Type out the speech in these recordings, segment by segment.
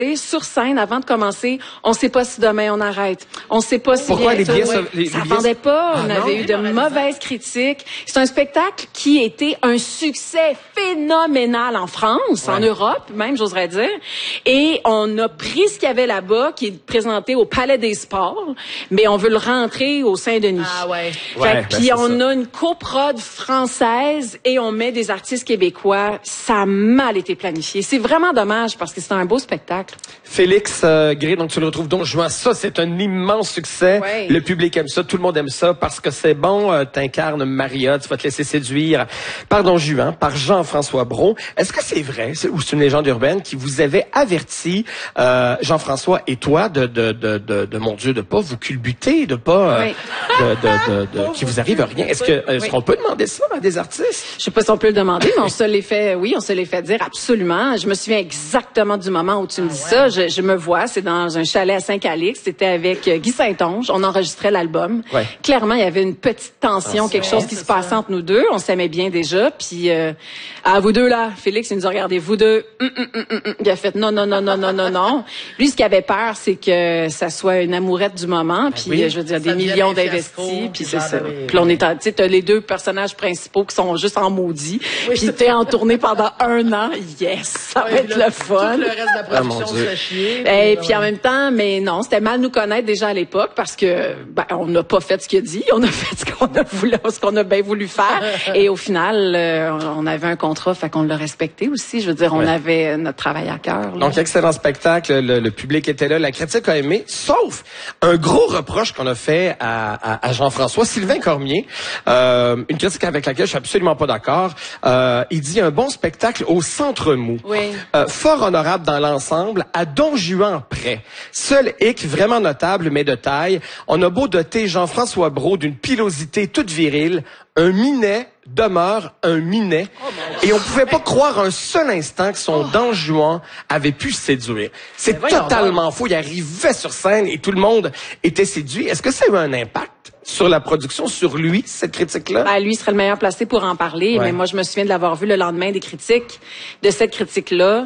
sur scène avant de commencer, on sait pas si demain on arrête. On sait pas si pourquoi les billets ça vendait pas, on avait eu de mauvaises critiques. C'est un spectacle qui était un succès phénoménal en France, en Europe même, j'oserais dire. Et on a pris ce qu'il y avait là-bas qui est présenté au Palais des Sports, mais on veut le rentrer au Saint-Denis. Ah ouais. Puis on a une coprode française et on met des artistes québécois. Ça a mal été planifié. C'est vraiment dommage parce que c'est un beau spectacle. Félix Gray, donc tu le retrouves Don Juan. Ça, c'est un immense succès. Ouais. Le public aime ça, tout le monde aime ça parce que c'est bon. T'incarnes Maria, tu vas te laisser séduire par Don Juan, par Jean-François Brault. Est-ce que c'est vrai, ou c'est une légende urbaine qui vous avait averti, Jean-François et toi, de mon Dieu, de pas vous culbuter, de pas, qu'il vous arrive rien. Est-ce qu'on peut demander ça à des artistes? Je sais pas si on peut le demander, mais on se l'est fait dire absolument. Je me souviens exactement du moment où tu me dis ça. Je me vois, c'est dans un chalet à Saint-Calix. C'était avec Guy Saint-Onge. On enregistrait l'album. Ouais. Clairement, il y avait une petite tension, quelque chose qui se passait entre nous deux. On s'aimait bien déjà. Puis, vous deux là, Félix, il nous a regardé, vous deux. Il a fait non. Lui, ce qu'il avait peur, c'est que ça soit une amourette du moment. Puis, je veux dire, des millions d'investis. Puis c'est ça. Puis on est, tu sais, t'as les deux personnages principaux qui sont juste en maudit. Puis t'es en tournée pendant 1 an. Yes, ça va être le fun. Tout le reste de la production se fait chier. Et puis en même temps, mais non, c'était mal nous connaître déjà à l'époque parce que on n'a pas fait ce qu'il a dit, on a fait ce qu'on a bien voulu faire. Et au final, on avait un contrat, fait qu'on l'a respecté aussi. Je veux dire, on avait notre travail à cœur. Donc excellent spectacle, le public était là, la critique a aimé, sauf un gros reproche qu'on a fait à Jean-François, Sylvain Cormier, une critique avec laquelle je suis absolument pas d'accord. Il dit un bon spectacle au centre mou, fort honorable dans l'ensemble, à Don Juan près. Seul hic vraiment notable mais de taille, on a beau doter Jean-François Brault d'une pilosité toute virile, un minet demeure un minet. Et on pouvait pas croire un seul instant que son Don Juan avait pu séduire. C'est totalement faux. Il arrivait sur scène et tout le monde était séduit. Est-ce que ça a eu un impact sur la production, sur lui, cette critique-là? Lui serait le meilleur placé pour en parler. Mais moi, je me souviens de l'avoir vu le lendemain des critiques, de cette critique-là.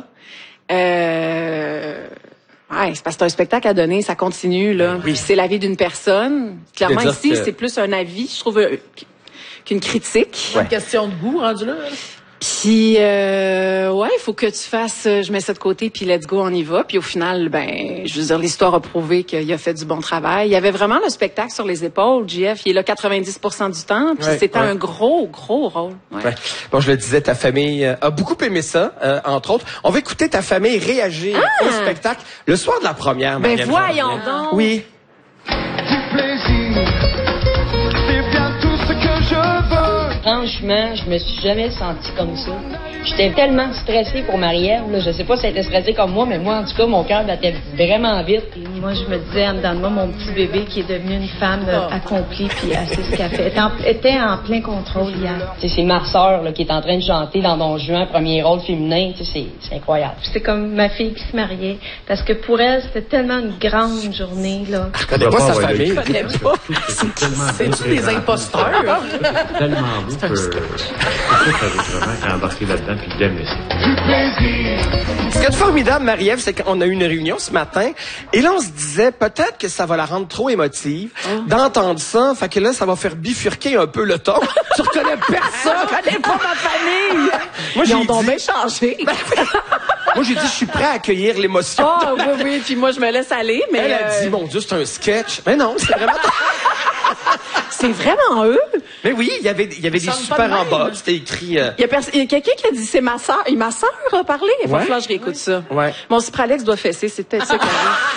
C'est parce que c'est un spectacle à donner, ça continue, là. Puis c'est l'avis d'une personne. Clairement, ici, c'est plus un avis, je trouve, qu'une critique. Une question de goût, rendu là. Puis, il faut que tu fasses, je mets ça de côté, puis let's go, on y va. Puis au final, je veux dire, l'histoire a prouvé qu'il a fait du bon travail. Il y avait vraiment le spectacle sur les épaules, JF. Il est là 90% du temps, puis c'était un gros rôle. Bon, je le disais, ta famille a beaucoup aimé ça, entre autres. On va écouter ta famille réagir au spectacle le soir de la première. Voyons donc! Oui. Du plaisir, c'est bien tout ce que je veux. Franchement, je me suis jamais sentie comme ça. J'étais tellement stressée pour Marie-Ève, là. Je sais pas si elle était stressée comme moi, mais moi, en tout cas, mon cœur battait vraiment vite. Et moi, je me disais, en dedans de moi, mon petit bébé qui est devenu une femme accomplie, puis elle sait ce qu'elle fait. Elle était en plein contrôle hier. C'est ma sœur là, qui est en train de chanter dans Don Juan, premier rôle féminin. C'est incroyable. C'est comme ma fille qui se mariait, parce que pour elle, c'était tellement une grande journée, là. Je connais pas sa famille. Je connais pas. C'est-tu des imposteurs? Tellement beau que vraiment embarqué là-dedans puis d'aimer ça. Ce qui est formidable, Marie-Ève, c'est qu'on a eu une réunion ce matin et là, on se disait peut-être que ça va la rendre trop émotive d'entendre ça. Fait que là, ça va faire bifurquer un peu le ton. Tu reconnais personne. Je connais pas ma famille. Moi, Ils ont donc bien changé. Moi, j'ai dit, je suis prêt à accueillir l'émotion. Oui. Puis moi, je me laisse aller. Mais elle a dit, mon Dieu, c'est un sketch. Mais non, c'est vraiment... C'est vraiment eux? Mais oui, il y avait des super en bas. C'était écrit... Il y a quelqu'un qui a dit, c'est ma sœur. Et ma sœur a parlé. Il va falloir que je réécoute ça. Ouais. Mon Cypralex doit fesser. C'est peut-être ça qu'il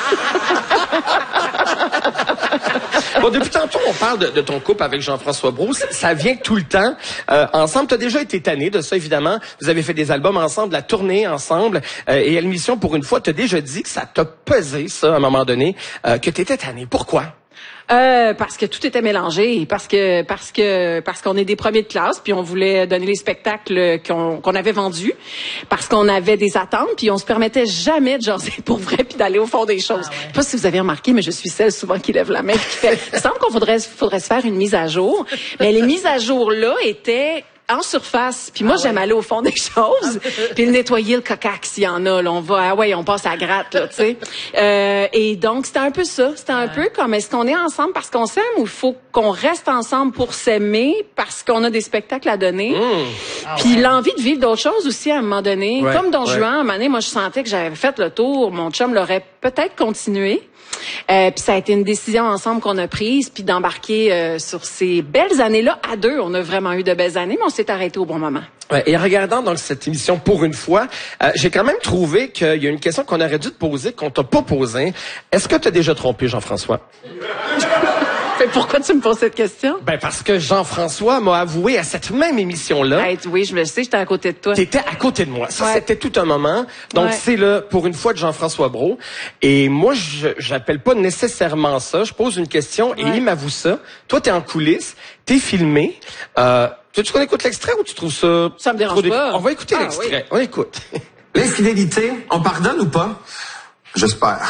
Bon, depuis tantôt, on parle de ton couple avec Jean-François Brault. Ça vient tout le temps ensemble. Tu as déjà été tanné de ça, évidemment. Vous avez fait des albums ensemble, la tournée ensemble. Et à l'émission, pour une fois, tu as déjà dit que ça t'a pesé, ça, à un moment donné, que tu étais tanné. Pourquoi? Parce que tout était mélangé, parce qu'on est des premiers de classe, puis on voulait donner les spectacles qu'on avait vendus, parce qu'on avait des attentes, puis on se permettait jamais de jaser pour vrai, puis d'aller au fond des choses. Je sais pas si vous avez remarqué, mais je suis celle souvent qui lève la main, qui fait. Il semble qu'on faudrait se faire une mise à jour, mais les mises à jour là étaient en surface. Puis moi, j'aime aller au fond des choses. Puis nettoyer le cocax, s'il y en a. Là, on va, on passe à gratte, là, tu sais. Et donc, c'était un peu ça. C'était un peu comme, est-ce qu'on est ensemble parce qu'on s'aime ou il faut qu'on reste ensemble pour s'aimer parce qu'on a des spectacles à donner? Puis l'envie de vivre d'autres choses aussi à un moment donné. Comme Don Juan, à un moment donné, moi, je sentais que j'avais fait le tour. Mon chum l'aurait peut-être continué. Puis ça a été une décision ensemble qu'on a prise, puis d'embarquer sur ces belles années-là à deux. On a vraiment eu de belles années, mais on s'est arrêté au bon moment. Ouais, et en regardant donc cette émission pour une fois, j'ai quand même trouvé qu'il y a une question qu'on aurait dû te poser, qu'on t'a pas posée. Est-ce que tu as déjà trompé Jean-François? Pourquoi tu me poses cette question? Ben parce que Jean-François m'a avoué à cette même émission-là. Oui, je le sais, j'étais à côté de toi. T'étais à côté de moi. Ça, c'était tout un moment. Donc, c'est là, pour une fois, de Jean-François Brault. Et moi, j'appelle pas nécessairement ça. Je pose une question et il m'avoue ça. Toi, t'es en coulisses, t'es filmé. Tu qu'on écoute l'extrait ou tu trouves ça... Ça me dérange pas. On va écouter l'extrait. Oui. On écoute. L'infidélité, on pardonne ou pas? J'espère.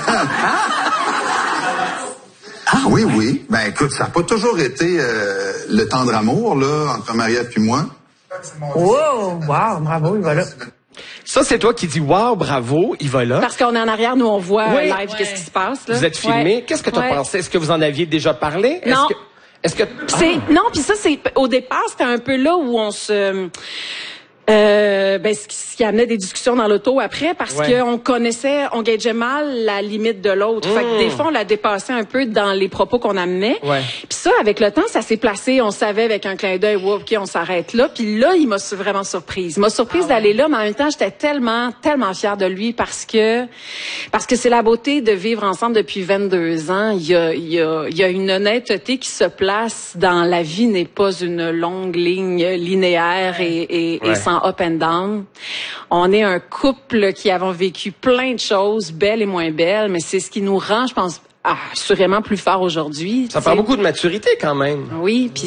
Ah oui. Ben écoute, ça n'a pas toujours été le tendre amour là entre Marie-Ève puis moi. Wow, bravo, il va là. Ça, c'est toi qui dis « Wow, bravo, il va là ». Parce qu'on est en arrière, nous, on voit live qu'est-ce qui se passe. Là. Vous êtes filmé. Qu'est-ce que tu as pensé? Est-ce que vous en aviez déjà parlé? Non. Non, puis ça, c'est au départ, c'était un peu là où on se... ce qui amenait des discussions dans l'auto après parce qu'on connaissait, on gageait mal la limite de l'autre. Fait que des fois, on la dépassait un peu dans les propos qu'on amenait. Puis ça, avec le temps, ça s'est placé. On savait avec un clin d'œil, OK, on s'arrête là. Puis là, il m'a vraiment surprise. Il m'a surprise d'aller là, mais en même temps, j'étais tellement fière de lui parce que c'est la beauté de vivre ensemble depuis 22 ans. Il y a une honnêteté qui se place dans la vie n'est pas une longue ligne linéaire et sans up and down. On est un couple qui avons vécu plein de choses, belles et moins belles, mais c'est ce qui nous rend, je pense, assurément plus fort aujourd'hui. Ça prend beaucoup de maturité quand même. Oui, puis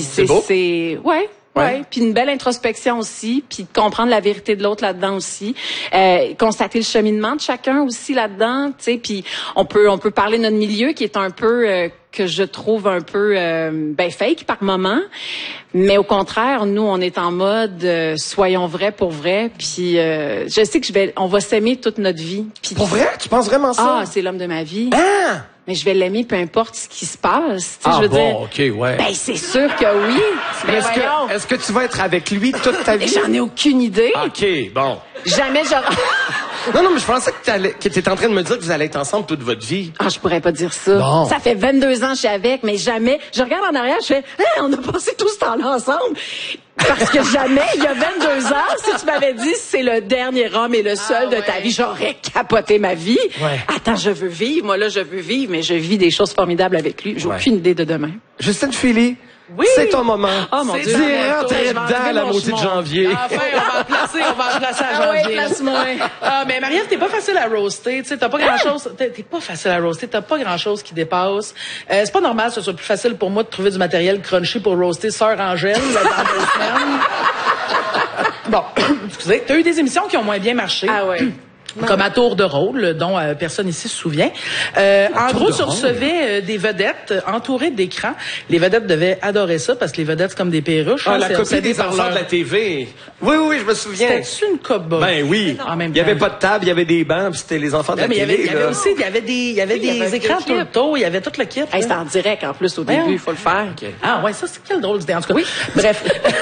puis une belle introspection aussi, puis de comprendre la vérité de l'autre là-dedans aussi, constater le cheminement de chacun aussi là-dedans, tu sais, puis on peut parler de notre milieu qui est un peu que je trouve un peu fake par moment, mais au contraire, nous on est en mode soyons vrais pour vrai, puis je sais que on va s'aimer toute notre vie. Puis, pour vrai, tu penses vraiment ça? C'est l'homme de ma vie. Ah! Mais je vais l'aimer peu importe ce qui se passe. Je veux dire. OK, ouais. Ben, c'est sûr que oui. Mais est-ce que tu vas être avec lui toute ta vie? J'en ai aucune idée. OK, bon. Jamais Non, mais je pensais que t'étais en train de me dire que vous allez être ensemble toute votre vie. Je pourrais pas dire ça. Bon. Ça fait 22 ans que je suis avec, mais jamais. Je regarde en arrière, je fais, on a passé tout ce temps-là ensemble. Parce que jamais, il y a 22 ans, si tu m'avais dit c'est le dernier homme et le seul de ta vie, j'aurais capoté ma vie. Attends, je veux vivre. Moi, là, je veux vivre, mais je vis des choses formidables avec lui. J'ai aucune idée de demain. Justine Philly. Oui. C'est ton moment. Oh mon Dieu. Rentrez dedans la maudite janvier. Enfin, on va en placer à janvier. Place-moi. Mais Marie-Ève, t'es pas facile à roaster, tu sais, t'as pas grand-chose, t'es pas facile à roaster, t'as pas grand-chose qui dépasse. C'est pas normal que ce soit plus facile pour moi de trouver du matériel crunchy pour roaster Sœur Angèle, là, dans 2 semaines. Bon, excusez, t'as eu des émissions qui ont moins bien marché. Comme à tour de rôle, dont personne ici se souvient. En gros, tu recevais des vedettes entourées d'écrans. Les vedettes devaient adorer ça parce que les vedettes, c'est comme des perruches. La copie des enfants de la TV. Oui, je me souviens. C'était-tu une cowboy? Ben oui. Il y avait pas de table, il y avait des bancs, puis c'était les enfants de la télé. Il y avait des écrans tout le tour, il y avait tout le kit. C'était en direct en plus au début, il faut le faire. Ça, c'est quelle drôle d'idée. En tout cas, bref.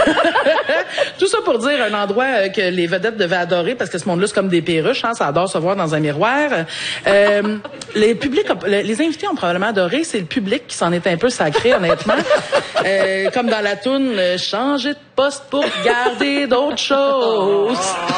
Tout ça pour dire un endroit que les vedettes devaient adorer parce que ce monde-là, c'est comme des perruches, ça adore se voir dans un miroir. Les invités ont probablement adoré. C'est le public qui s'en est un peu sacré, honnêtement. Comme dans la toune « Changer de poste pour garder d'autres choses ».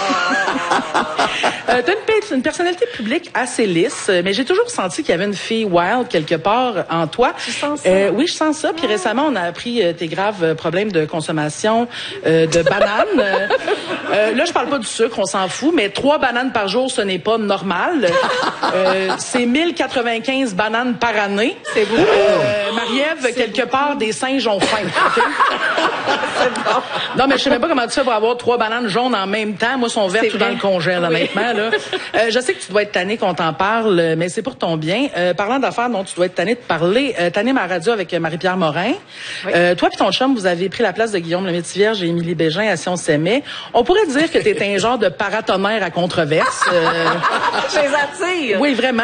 T'as une personnalité publique assez lisse, mais j'ai toujours senti qu'il y avait une fille wild quelque part en toi. Tu sens ça? Oui, je sens ça. Puis récemment, on a appris tes graves problèmes de consommation de bananes. Là, je parle pas du sucre, on s'en fout, mais 3 bananes par jour, ce n'est pas normal. C'est 1095 bananes par année. C'est beau. Marie-Ève, quelque part, des singes ont faim. Okay? C'est bon. Non, mais je sais même pas comment tu fais pour avoir 3 bananes jaunes en même temps. Moi, sont vertes tout dans le congèle, honnêtement, là. Je sais que tu dois être tanné qu'on t'en parle, mais c'est pour ton bien. Parlant d'affaires dont tu dois être tanné de parler, t'animes à la radio avec Marie-Pierre Morin. Oui. Toi puis ton chum, vous avez pris la place de Guillaume Lemaitre-Vierge et Émilie Bégin à Si on s'aimait. On pourrait dire que t'es un genre de paratonnerre à controverse. Je les attire. Oui, vraiment.